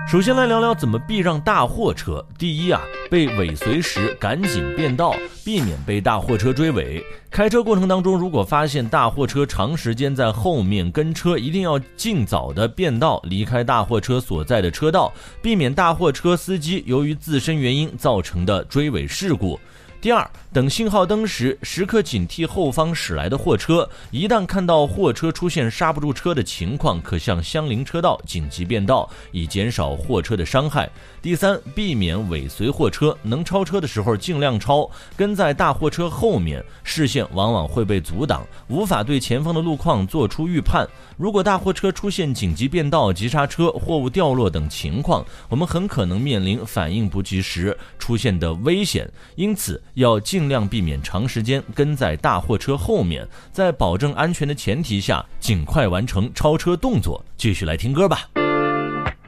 首先来聊聊怎么避让大货车。第一被尾随时赶紧变道，避免被大货车追尾。开车过程当中，如果发现大货车长时间在后面跟车，一定要尽早的变道，离开大货车所在的车道，避免大货车司机由于自身原因造成的追尾事故。第二，等信号灯时，时刻警惕后方驶来的货车，一旦看到货车出现刹不住车的情况，可向相邻车道紧急变道，以减少货车的伤害。第三，避免尾随货车，能超车的时候尽量超，跟在大货车后面，视线往往会被阻挡，无法对前方的路况做出预判。如果大货车出现紧急变道、急刹车、货物掉落等情况，我们很可能面临反应不及时出现的危险，因此要尽量避免长时间跟在大货车后面，在保证安全的前提下，尽快完成超车动作。继续来听歌吧。